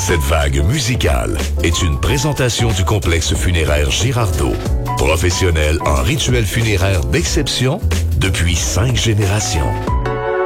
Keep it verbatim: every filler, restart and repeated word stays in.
Cette vague musicale est une présentation du complexe funéraire Girardeau, professionnel en rituels funéraires d'exception depuis cinq générations.